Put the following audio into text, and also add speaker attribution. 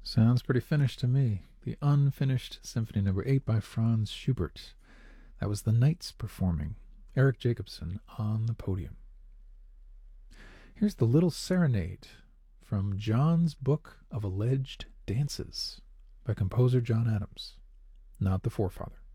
Speaker 1: Sounds pretty finished to me. The Unfinished Symphony Number 8 by Franz Schubert. That was the Knights performing. Eric Jacobson on the podium. Here's the Little Serenade from John's Book of Alleged Dances by composer John Adams, not the forefather.